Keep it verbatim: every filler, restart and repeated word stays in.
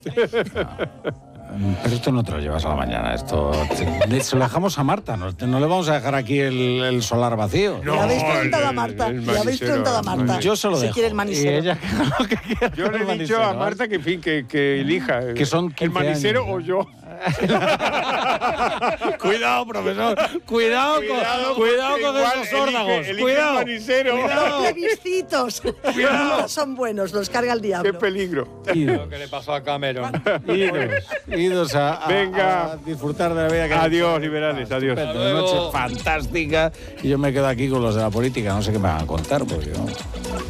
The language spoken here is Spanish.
Pero esto no te lo llevas a la mañana, esto te, se lo dejamos a Marta, no, no le vamos a dejar aquí el, el solar vacío. No, le habéis preguntado a Marta, el, el le habéis preguntado a Marta. Yo se lo si dejo. quiere el manicero. Y ella que haga lo que quiera. Yo le he dicho a Marta que, en fin, que, que elija. Que son el manicero años, o yo. Cuidado, profesor. Cuidado, cuidado con, cuidado con esos órdagos. Elige, cuidado. Elige cuidado. Los plebiscitos. Cuidado. Son buenos, los carga el diablo. Qué peligro. Lo que le pasó a Cameron. Idos, idos a, a, Venga. a disfrutar de la vida. Que adiós, liberales, adiós. Una noche fantástica. Y yo me quedo aquí con los de la política. No sé qué me van a contar, porque no.